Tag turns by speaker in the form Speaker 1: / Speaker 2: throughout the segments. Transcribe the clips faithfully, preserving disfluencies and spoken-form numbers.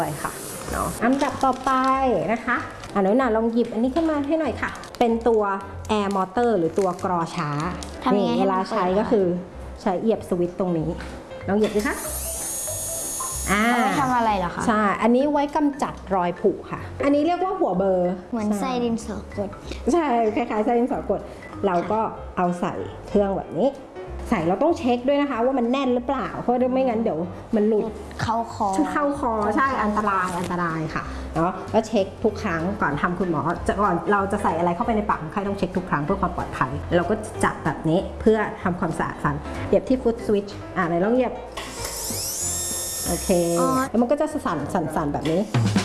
Speaker 1: ไปค่ะเนาะอันดับต่อไปนะคะอ่ะหน่อยหน่าลองหยิบอันนี้ขึ้นมาให้หน่อยค่ะเป็นตัว Air Motor หรือตัวกรอช้านี่เวลาใช้ก็คือใช้เหยียบสวิตช์ตรงนี้ลองเหยียบดูค่ะอ่า
Speaker 2: ไม่ทำอะไรหรอคะ
Speaker 1: ใช่อันนี้ไว้กำจัดรอยผุค่ะอันนี้เรียกว่าหัวเบอร์
Speaker 2: เหมือนใส่ดินสอกด
Speaker 1: ใช่คล้ายๆใส่ดินสอกดเราก็เอาใส่เครื่องแบบนี้ใส่เราต้องเช็คด้วยนะคะว่ามันแน่นหรือเปล่าเพราะไม่งั้นเดี๋ยวมันหลุด
Speaker 2: เข้าคอ
Speaker 1: เข้าคอใช่อันตรายอันตรายค่ะเนาะแล้วเช็คทุกครั้งก่อนทำคุณหมอจะก่อนเราจะใส่อะไรเข้าไปในปากคนไข้ต้องเช็คทุกครั้งเพื่อความปลอดภัยเราก็จับแบบนี้เพื่อทำความสะอาดฟันเหยียบที่ฟุตสวิตช์อ่าไหนลองเหยียบโอเคแล้วมันก็จะสั่นสั่นสั่นแบบนี้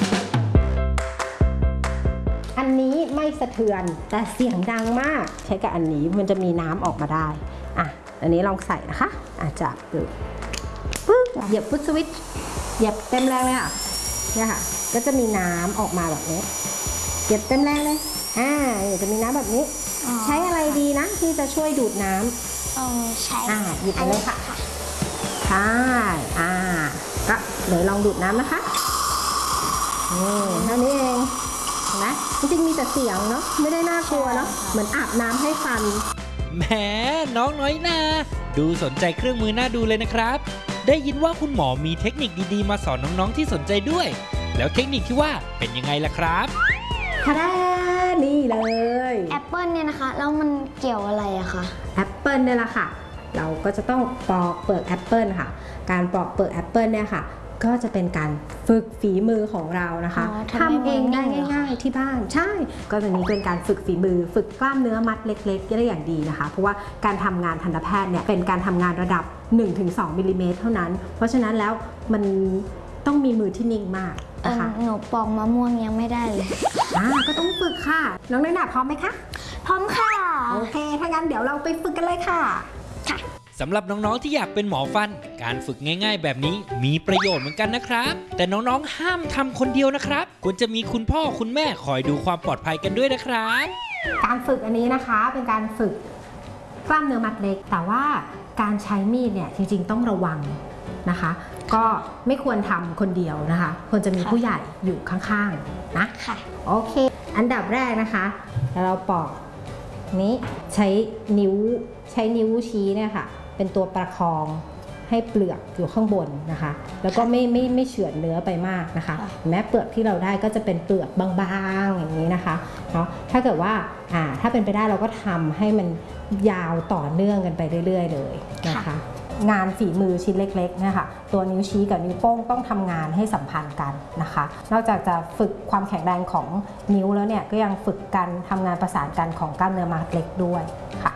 Speaker 1: อันนี้ไม่สะเทือนแต่เสียงดังมากใช้กับอันนี้มันจะมีน้ำออกมาได้อ่ะอันนี้ลองใส่นะคะอาจจะดูปึ๊บเหยียบฟุตสวิตช์เหยียบเต็มแรงเลยค่ะเนี่ยค่ะก็จะมีน้ำออกมาแบบนี้เหยียบเต็มแรงเลยอ่าจะมีน้ำแบบนี้ใช้อะไรดีนะที่จะช่วยดูดน้
Speaker 2: ำใช้
Speaker 1: อ่าหยิบไปเลยค่ะใช่อ่าก็เดี๋ยวลองดูดน้ำนะคะนี่เท่านี้เองนะจริงๆมีแต่เสียงเนาะไม่ได้น่ากลัวเนาะเหมือนอาบน้ำให้ฟัน
Speaker 3: แหมน้องน้อยนาดูสนใจเครื่องมือน่าดูเลยนะครับได้ยินว่าคุณหมอมีเทคนิคดีๆมาสอนน้องๆที่สนใจด้วยแล้วเทคนิคที่ว่าเป็นยังไงล่ะครับ
Speaker 1: ทาดานี่เลย
Speaker 2: แอปเปิลเนี่ยนะคะแล้วมันเกี่ยวอะไรอะคะ
Speaker 1: แอปเปิลเนี่ยแหละค่ะเราก็จะต้องปอกเปลือกแอปเปิลค่ะการปอกเปลือกแอปเปิลเนี่ยค่ะก็จะเป็นการฝึกฝีมือของเรานะคะทำเองได้ง่ายๆที่บ้านใช่ก็จะนี้เป็นการฝึกฝีมือฝึกกล้ามเนื้อมัดเล็กๆได้อย่างดีนะคะเพราะว่าการทำงานทันตแพทย์เนี่ยเป็นการทำงานระดับ หนึ่งถึงสอง มิลลิเมตรเท่านั้นเพราะฉะนั้นแล้วมันต้องมีมือที่นิ่งมากนะคะ
Speaker 2: หนูปอกมะม่วงยังไม่ได้เลย
Speaker 1: อ่าก็ต้องฝึกค่ะน้องน้อยหน่าพร้อมไหมคะ
Speaker 2: พร้อมค่ะ
Speaker 1: โอเคถ้างั้นเดี๋ยวเราไปฝึกกันเลยค่ะ
Speaker 2: ค่ะ
Speaker 3: สำหรับน้องๆที่อยากเป็นหมอฟันการฝึกง่ายๆแบบนี้มีประโยชน์เหมือนกันนะครับแต่น้องๆห้ามทำคนเดียวนะครับควรจะมีคุณพ่อคุณแม่คอยดูความปลอดภัยกันด้วยนะครับ
Speaker 1: การฝึกอันนี้นะคะเป็นการฝึกกล้ามเนื้อมัดเล็กแต่ว่าการใช้มีดเนี่ยจริงๆต้องระวังนะคะก็ไม่ควรทำคนเดียวนะคะควรจะมีผู้ใหญ่อยู่ข้างๆนะ
Speaker 2: ค่ะ
Speaker 1: โอเคอันดับแรกนะคะเราปอกนี้ใช้นิ้วใช้นิ้วชี้เนี่ยค่ะเป็นตัวประคองให้เปลือกอยู่ข้างบนนะคะแล้วก็ไม่ไม่ไม่เฉือนเนื้อไปมากนะคะแม้เปลือกที่เราได้ก็จะเป็นเปลือกบางๆอย่างนี้นะคะเนาะถ้าเกิดว่าอ่าถ้าเป็นไปได้เราก็ทำให้มันยาวต่อเนื่องกันไปเรื่อยๆเลยนะคะงานฝีมือชิ้นเล็กๆนะคะตัวนิ้วชี้กับนิ้วโป้งต้องทำงานให้สัมพันธ์กันนะคะนอกจากจะฝึกความแข็งแรงของนิ้วแล้วเนี่ยก็ยังฝึกการทำงานประสานกันของกล้ามเนื้อมัดเล็กด้วยค่ะ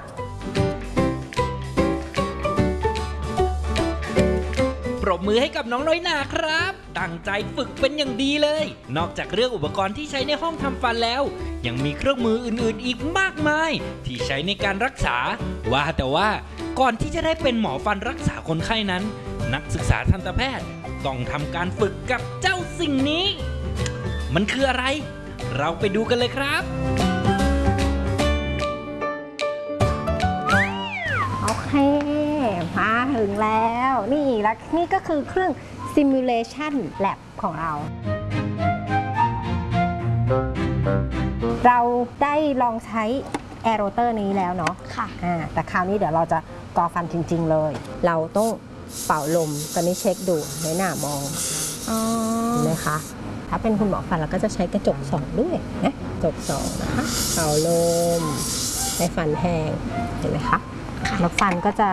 Speaker 3: ปรบมือให้กับน้องน้อยนาครับตั้งใจฝึกเป็นอย่างดีเลยนอกจากเรื่องอุปกรณ์ที่ใช้ในห้องทำฟันแล้วยังมีเครื่องมืออื่นๆอีกมากมายที่ใช้ในการรักษาว่าแต่ว่าก่อนที่จะได้เป็นหมอฟันรักษาคนไข้นั้นนักศึกษาทันตแพทย์ต้องทำการฝึกกับเจ้าสิ่งนี้มันคืออะไรเราไปดูกันเลยครับ
Speaker 1: โอเคมาถึงแล้วนี่และนี่ก็คือเครื่อง Simulation Lab ของเราเราได้ลองใช้ Air Rotor นี้แล้วเนาะ
Speaker 2: ค่ะ
Speaker 1: อ่าแต่คราวนี้เดี๋ยวเราจะกอฟันจริงๆเลยเราต้องเป่าลมตอนนี้เช็คดูในหน้ามองเห็นไหมคะถ้าเป็นคุณหมอฟันเราก็จะใช้กระจกส่องด้วยนะกระจกส่องนะคะเป่าลมในฟันแห้งเห็นไหมคะแล้วฟันก็จะ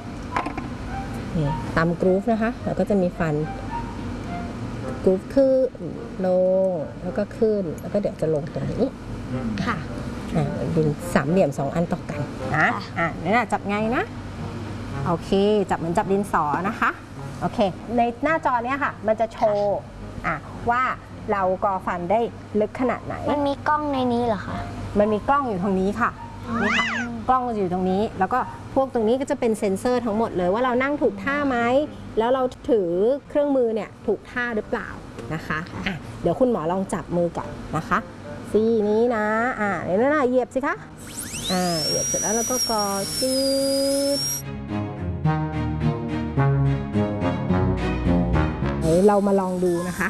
Speaker 1: ตามกรูฟนะคะแล้วก็จะมีฟันกรูฟขึ้นลงแล้วก็ขึ้นแล้วก็เดี๋ยวจะลงตรงนี้
Speaker 2: ค่ะ
Speaker 1: อ่าดินสามเหลี่ยมสองอันต่อกันนะอ่านี่นะจับไงนะโอเคจับเหมือนจับดินสอนะคะโอเคในหน้าจอเนี้ยค่ะมันจะโชว์อ่ะว่าเรากอฟันได้ลึกขนาดไหน
Speaker 2: มันมีกล้องในนี้เหรอคะ
Speaker 1: มันมีกล้องอยู่ตรงนี้ค่ะนี่ค่ะกล้องอยู่ตรงนี้แล้วก็พวกตรงนี้ก็จะเป็นเซ็นเซอร์ทั้งหมดเลยว่าเรานั่งถูกท่าไหมแล้วเราถือเครื่องมือเนี่ยถูกท่าหรือเปล่านะคะอ่ะเดี๋ยวคุณหมอลองจับมือก่อนนะคะซี่นี้นะอ่าเดี๋ยวน่าเหยียบสิคะอ่าเหยียบเสร็จแล้วเราก็กอซีดเรามาลองดูนะคะ